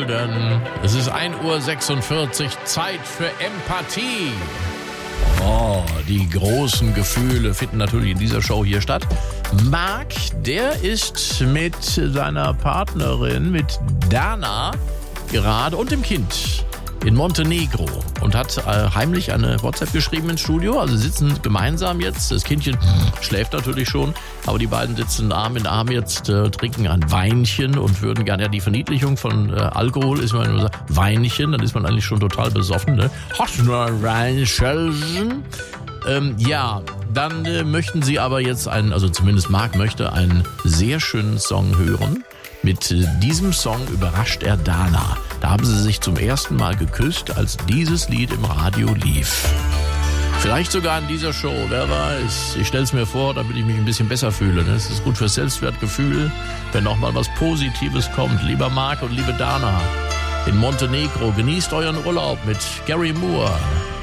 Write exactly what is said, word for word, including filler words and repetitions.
denn es ist ein Uhr sechsundvierzig, Zeit für Empathie. Oh, die großen Gefühle finden natürlich in dieser Show hier statt. Marc, der ist mit seiner Partnerin, mit Dana, gerade und dem Kind in Montenegro und hat äh, heimlich eine WhatsApp geschrieben ins Studio. Also sitzen gemeinsam jetzt. Das Kindchen schläft natürlich schon, aber die beiden sitzen Arm in Arm jetzt, äh, trinken ein Weinchen und würden gerne, ja, die Verniedlichung von äh, Alkohol ist man immer so, Weinchen, dann ist man eigentlich schon total besoffen, ne? Hast du noch ein Weinchen? Ähm, ja, dann äh, möchten sie aber jetzt einen, also zumindest Marc möchte einen sehr schönen Song hören. Mit äh, diesem Song überrascht er Dana. Da haben sie sich zum ersten Mal geküsst, als dieses Lied im Radio lief. Vielleicht sogar in dieser Show, wer weiß. Ich stell's mir vor, damit ich mich ein bisschen besser fühle. Es ist gut fürs Selbstwertgefühl, wenn noch mal was Positives kommt. Lieber Marc und liebe Dana, in Montenegro, genießt euren Urlaub mit Gary Moore.